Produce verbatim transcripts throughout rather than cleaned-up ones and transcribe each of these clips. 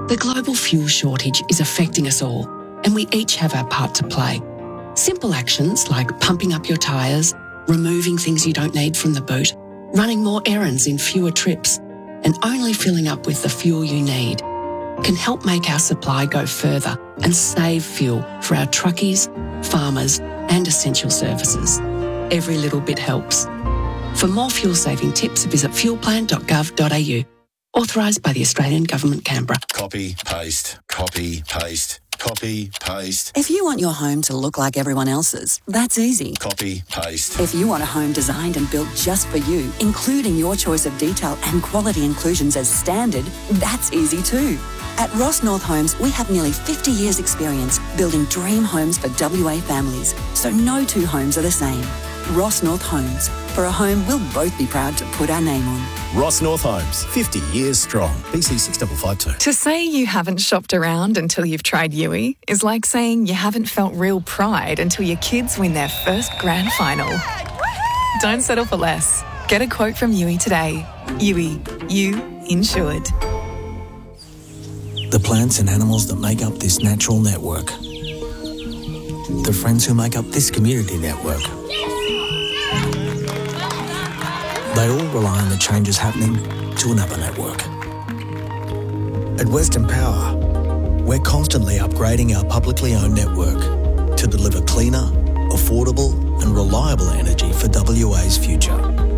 The global fuel shortage is affecting us all, and we each have our part to play. Simple actions like pumping up your tyres, removing things you don't need from the boot, running more errands in fewer trips, and only filling up with the fuel you need can help make our supply go further and save fuel for our truckies, farmers, and essential services. Every little bit helps. For more fuel-saving tips, visit fuel plan dot gov dot a u. Authorised by the Australian Government, Canberra. Copy, paste, copy, paste, copy, paste. If you want your home to look like everyone else's, that's easy. Copy, paste. If you want a home designed and built just for you, including your choice of detail and quality inclusions as standard, that's easy too. At Ross North Homes, we have nearly fifty years experience building dream homes for W A families, so no two homes are the same. Ross North Homes, for a home we'll both be proud to put our name on. Ross North Homes, fifty years strong. B C six five five two. To say you haven't shopped around until you've tried Yui is like saying you haven't felt real pride until your kids win their first grand final. Don't settle for less. Get a quote from Yui today. Yui, you insured. The plants and animals that make up this natural network. The friends who make up this community network. They all rely on the changes happening to another network. At Western Power, we're constantly upgrading our publicly owned network to deliver cleaner, affordable and reliable energy for W A's future.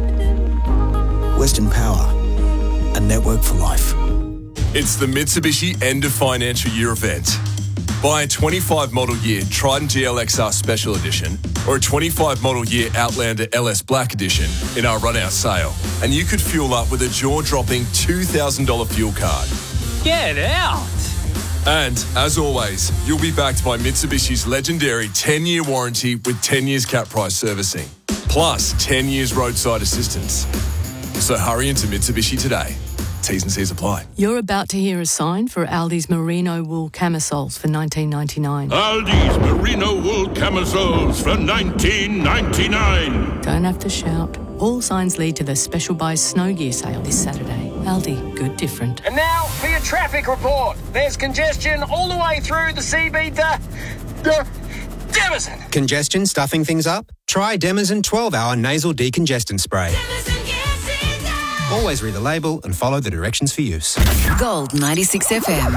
Western Power, a network for life. It's the Mitsubishi End of Financial Year event. Buy a twenty-five model year Triton G L X R Special Edition or a twenty-five model year Outlander L S Black Edition in our run-out sale, and you could fuel up with a jaw-dropping two thousand dollars fuel card. Get out! And, as always, you'll be backed by Mitsubishi's legendary ten-year warranty with ten years cap price servicing, plus ten years roadside assistance. So hurry into Mitsubishi today. T's and C's apply. You're about to hear a sign for Aldi's merino wool camisoles for nineteen ninety-nine. Aldi's merino wool camisoles for nineteen ninety-nine. Don't have to shout. All signs lead to the special buy snow gear sale this Saturday. Aldi, good different. And now for your traffic report. There's congestion all the way through the C B to uh, Demison. Congestion stuffing things up? Try Demison twelve hour nasal decongestant spray. Always read the label and follow the directions for use. Gold ninety-six F M.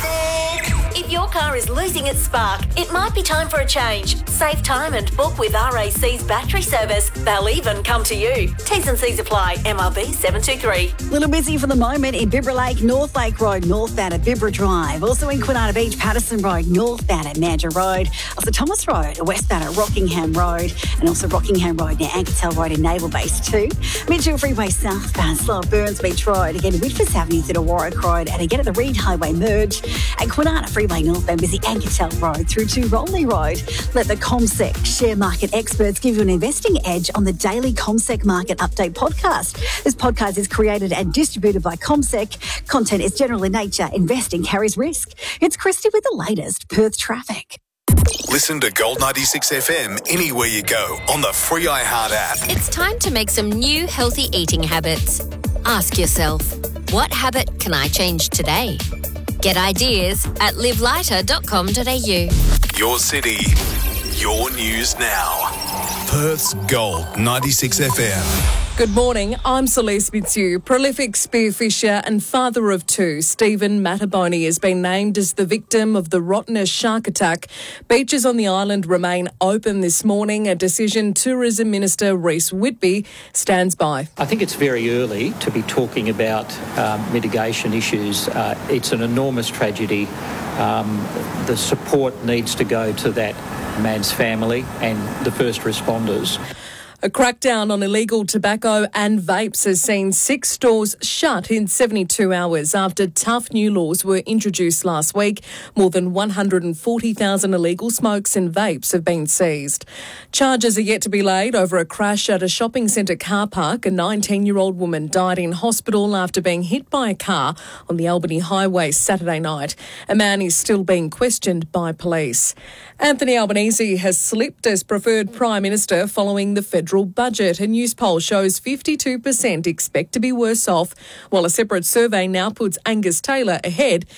If your car is losing its spark, it might be time for a change. Save time and book with R A C's battery service. They'll even come to you. T's and C's apply. M R B seven two three. Little busy for the moment in Bibra Lake, North Lake Road, northbound at Bibra Drive. Also in Kwinana Beach, Patterson Road, northbound at Mandurah Road. Also Thomas Road, westbound at Rockingham Road. And also Rockingham Road near Ankertel Road in Naval Base too. Mitchell Freeway southbound, slow at Burns Beach Road. Again, Whitford Avenue through to Warwick Road. And again at the Reed Highway merge. And Kwinana Freeway northbound, busy Ankertel Road through to Rolney Road. Let the CommSec share market experts give you an investing edge on the daily CommSec Market Update podcast. This podcast is created and distributed by CommSec. Content is general in nature. Investing carries risk. It's Christy with the latest Perth traffic. Listen to Gold ninety-six F M anywhere you go on the free iHeart app. It's time to make some new healthy eating habits. Ask yourself, what habit can I change today? Get ideas at live lighter dot com dot a u. Your city, your news now. Perth's Gold ninety-six F M. Good morning, I'm Celeste Mitsu. Prolific spearfisher and father of two, Stephen Mattaboni, has been named as the victim of the Rottnest shark attack. Beaches on the island remain open this morning. A decision Tourism Minister Rhys Whitby stands by. I think it's very early to be talking about um, mitigation issues. Uh, it's an enormous tragedy. Um, the support needs to go to that man's family and the first responders. A crackdown on illegal tobacco and vapes has seen six stores shut in seventy-two hours after tough new laws were introduced last week. More than one hundred forty thousand illegal smokes and vapes have been seized. Charges are yet to be laid over a crash at a shopping centre car park. A nineteen-year-old woman died in hospital after being hit by a car on the Albany Highway Saturday night. A man is still being questioned by police. Anthony Albanese has slipped as preferred Prime Minister following the federal budget. A news poll shows fifty-two percent expect to be worse off, while a separate survey now puts Angus Taylor ahead